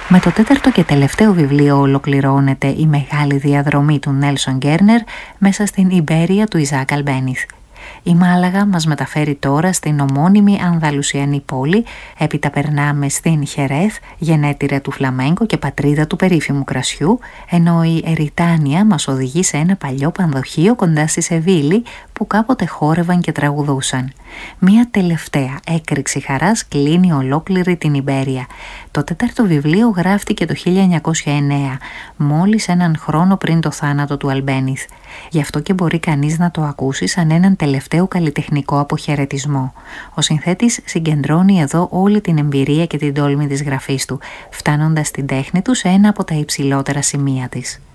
Με το τέταρτο και τελευταίο βιβλίο ολοκληρώνεται η μεγάλη διαδρομή του Νέλσον Γκέρνερ μέσα στην Ιμπέρια του Ιζάκ Αλμπένιθ. Η Μάλαγα μας μεταφέρει τώρα στην ομώνυμη Ανδαλουσιανή πόλη, έπειτα περνάμε στην Χερέθ, γενέτειρα του φλαμέγκο και πατρίδα του περίφημου κρασιού, ενώ η Εριτάνια μας οδηγεί σε ένα παλιό πανδοχείο κοντά στη Σεβίλη που κάποτε χόρευαν και τραγουδούσαν. Μία τελευταία έκρηξη χαράς κλείνει ολόκληρη την Ιμπέρια. Το τέταρτο βιβλίο γράφτηκε το 1909, μόλις έναν χρόνο πριν το θάνατο του Αλμπένιθ. Γι' αυτό και μπορεί κανείς να το ακούσει σαν έναν τελευταίο καλλιτεχνικό αποχαιρετισμό. Ο συνθέτης συγκεντρώνει εδώ όλη την εμπειρία και την τόλμη της γραφής του, φτάνοντας την τέχνη του σε ένα από τα υψηλότερα σημεία της.